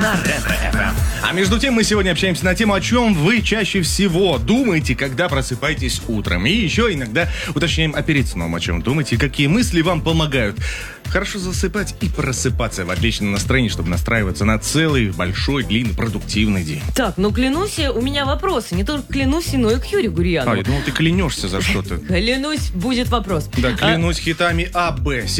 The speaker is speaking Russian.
на Ретро-ФМ. А между тем мы сегодня общаемся на тему, о чем вы чаще всего думаете, когда просыпаетесь утром. И еще иногда уточняем о перед сном, о чем думаете, какие мысли вам помогают хорошо засыпать и просыпаться в отличном настроении, чтобы настраиваться на целый, большой, длинный, продуктивный день. Так, ну клянусь, у меня вопросы. Не только клянусь, но и к Юрию Гурьянову. Я думал, ты клянешься за что-то. Клянусь, будет вопрос. Да, клянусь хитами АБ.